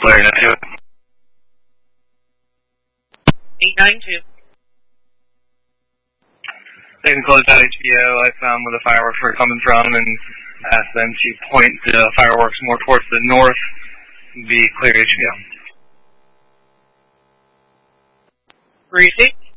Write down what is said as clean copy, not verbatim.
clear into it. 892. They can close out HBO. I found where the fireworks were coming from and asked them to point the fireworks more towards the north. Be clear HBO. Receive.